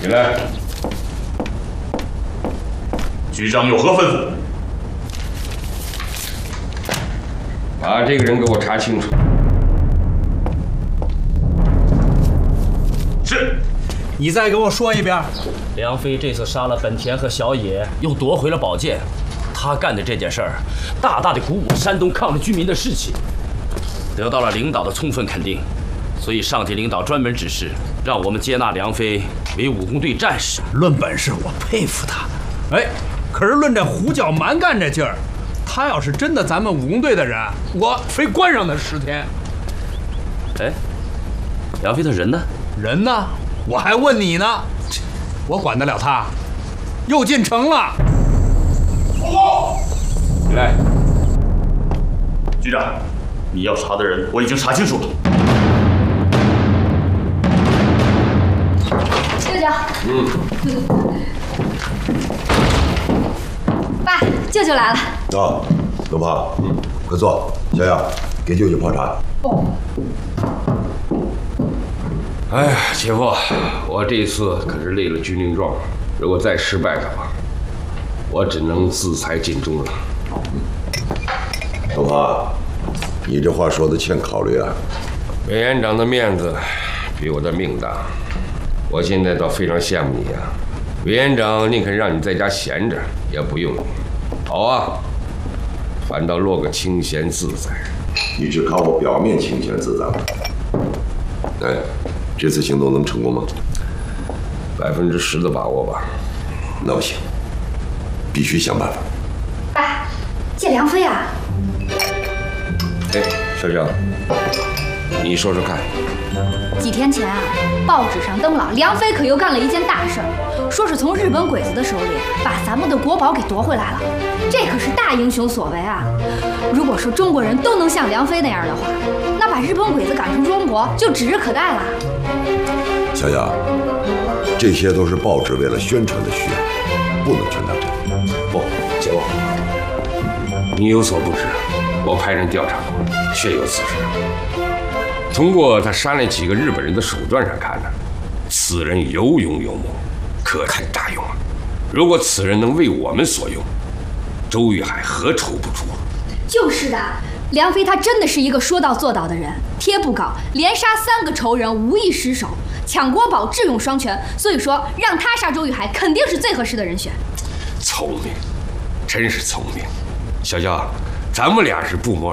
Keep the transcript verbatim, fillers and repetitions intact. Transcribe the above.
起来。 局长有何吩咐？ 把这个人给我查清楚。 是。 你再给我说一遍。 梁飞这次杀了本田和小野，又夺回了宝剑，他干的这件事儿，大大的鼓舞山东抗日居民的士气，得到了领导的充分肯定。所以上级领导专门指示，让我们接纳梁飞为武工队战士。 论本事，我佩服他。哎，可是论这胡搅蛮干这劲儿，他要是真的咱们武工队的人，我非关上他十天。 哎，梁飞的人呢？ 人呢？我还问你呢，我管得了他？又进城了。 报告。 来， 局长，你要查的人我已经查清楚了。 舅舅。 嗯。 爸，舅舅来了。 啊，刘胖，嗯，快坐。小雅，给舅舅泡茶。 哦。 哎呀，姐夫，我这次可是累了军令状，如果再失败的话，我只能自裁尽忠了。 刘胖，你这话说的欠考虑啊。 委员长的面子比我的命大，我现在倒非常羡慕你啊。委员长宁肯让你在家闲着，也不用你。好啊，反倒落个清闲自在。 你只看我表面清闲自在。哎，这次行动能成功吗？ 百分之十的把握吧。 那不行，必须想办法。 爸，见梁飞啊！ 哎，小小，你说说看。 几天前啊，报纸上登了，梁飞可又干了一件大事儿，说是从日本鬼子的手里把咱们的国宝给夺回来了。这可是大英雄所为啊！如果说中国人都能像梁飞那样的话，那把日本鬼子赶出中国就指日可待了。 小雅，这些都是报纸为了宣传的需要，不能全当真。 不，姐夫，你有所不知，我派人调查过，确有此事。通过他杀那几个日本人的手段上看呢，此人有勇有谋，可堪大用啊！如果此人能为我们所用，周玉海何愁不出？ 就是的，梁飞他真的是一个说到做到的人，贴布稿连杀三个仇人无一失手，抢国宝智勇双全，所以说让他杀周玉海肯定是最合适的人选。 聪明，真是聪明。小娇，咱们俩是不谋